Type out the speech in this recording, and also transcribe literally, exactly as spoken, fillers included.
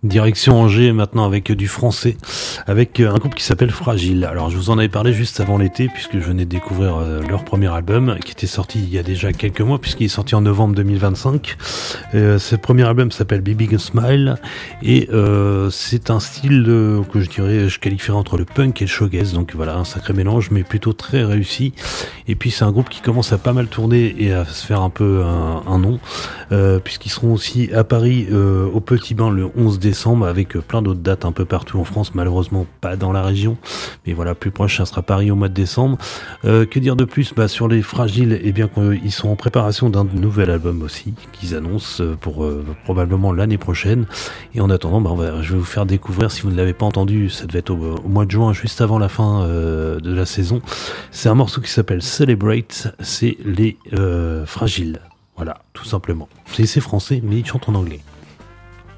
Direction Angers maintenant avec du français, avec un groupe qui s'appelle Fragile. Alors je vous en avais parlé juste avant l'été puisque je venais de découvrir euh, leur premier album qui était sorti il y a déjà quelques mois puisqu'il est sorti en novembre deux mille vingt-cinq. Euh, ce premier album s'appelle Be Big and Smile et euh, c'est un style euh, que je dirais, je qualifierais entre le punk et le shoegaze, donc voilà, un sacré mélange mais plutôt très réussi. Et puis c'est un groupe qui commence à pas mal tourner et à se faire un peu un, un nom euh, puisqu'ils seront aussi à Paris euh, au Petit Bain le onze décembre avec plein d'autres dates un peu partout en France, malheureusement pas dans la région, mais voilà, plus proche ça sera Paris au mois de décembre. Euh, que dire de plus bah, sur les Fragiles, eh bien qu'ils sont en préparation d'un nouvel album aussi qu'ils annoncent pour euh, probablement l'année prochaine, et en attendant bah, on va, je vais vous faire découvrir, si vous ne l'avez pas entendu, ça devait être au, au mois de juin, juste avant la fin euh, de la saison. C'est un morceau qui s'appelle Celebrate, c'est les euh, Fragiles, voilà, tout simplement. C'est, c'est français mais ils chantent en anglais.